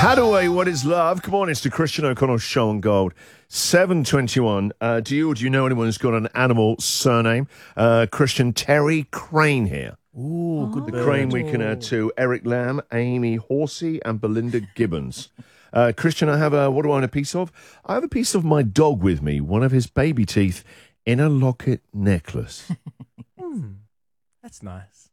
Hadaway, what is love? Come on, it's the Christian O'Connell Show on Gold. 7:21. Do you know anyone who's got an animal surname? Christian, Terry Crane here. Ooh, good. The Crane we can add to Eric Lamb, Amy Horsey, and Belinda Gibbons. Christian, I have what do I want a piece of? I have a piece of my dog with me, one of his baby teeth in a locket necklace. That's nice.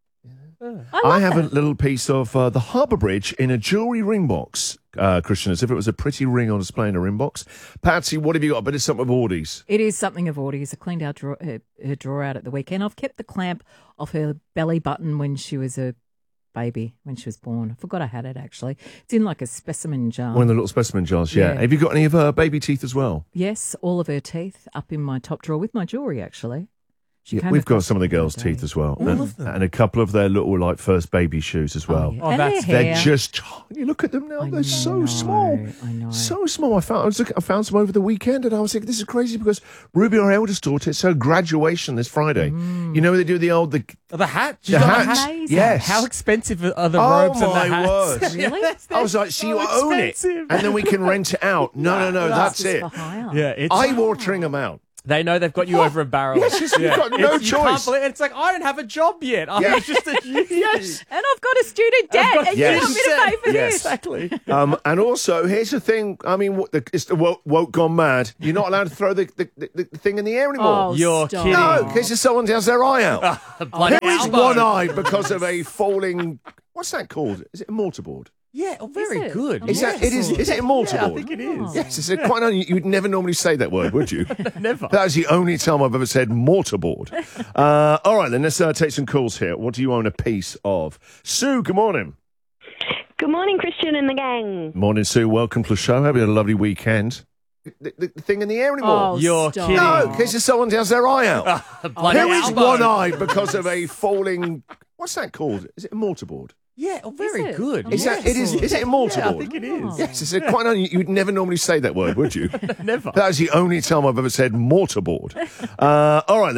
I have a little piece of the Harbour Bridge in a jewellery ring box, Christian, as if it was a pretty ring on display in a ring box. Patsy, what have you got? But it's something of Audie's. It is something of Audie's. I cleaned her drawer out at the weekend. I've kept the clamp off her belly button when she was a baby, when she was born. I forgot I had it, actually. It's in like a specimen jar. One of the little specimen jars, yeah. Have you got any of her baby teeth as well? Yes, all of her teeth up in my top drawer with my jewellery, actually. Yeah, we've got some of the girls' teeth as well. All of them. And a couple of their little, like, first baby shoes as well. Yeah. Oh, And that's- their They're hair. just, you look at them now, they're so small. I know. So small. I found some over the weekend and I was like, this is crazy because Ruby, our eldest daughter, it's her graduation this Friday. You know, they do the hat. the hat. Amazing. Yes. How expensive are the Oh, robes and the my hats? word. Really? I was like, so you so own it expensive. and then we can rent it out. No, that's Just it. for hire. Yeah, it's, Eye-watering amount. they know they've got you over a barrel. Yes, you've got no You can't choice. believe, it's like, I don't have a job yet. I'm Yeah. just a Yes. And I've got a student debt, and Yes. you want me to pay for Yes. this? Exactly. And also, here's the thing. I mean, it's the woke gone mad. You're not allowed to throw the thing in the air anymore. Oh, You're stop. kidding. No, in case someone has their eye out. Bloody Who is elbow. one-eyed because of a falling... What's that called? Is it a mortarboard? Yeah, oh, very it? good. Oh, Is yes. it a mortarboard? Yeah, I think it is. Yes, it's quite unusual. You would never normally say that word, would you? Never. That is the only time I've ever said mortarboard. All right, then, let's take some calls here. What do you own a piece of? Sue, good morning. Good morning, Christian and the gang. Morning, Sue. Welcome to the show. Hope you had a lovely weekend. The thing in the air anymore. Oh, You're stop. kidding. No, in case someone has their eye out. Bloody Who is elbow. one-eyed because of a falling... What's that called? Is it a mortarboard? Yeah, oh, very it? good. Oh, Is yes. it a mortarboard? Yeah, I think it is. Yes, it's quite unusual. You would never normally say that word, would you? Never. That is the only time I've ever said mortarboard. All right.